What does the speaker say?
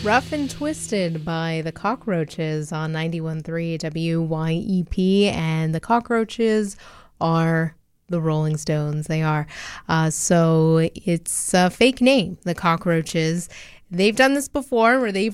Rough and Twisted by the Cockroaches on 91.3 WYEP. And the Cockroaches are the Rolling Stones. They are. So it's a fake name, the Cockroaches. They've done this before where they've